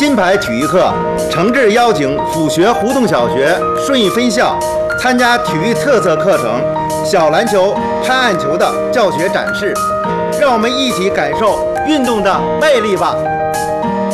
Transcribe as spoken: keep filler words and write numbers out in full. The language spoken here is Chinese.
金牌体育课，诚挚邀请府学胡同小学顺义分校参加体育特色课程小篮球、拍岸球的教学展示，让我们一起感受运动的魅力吧。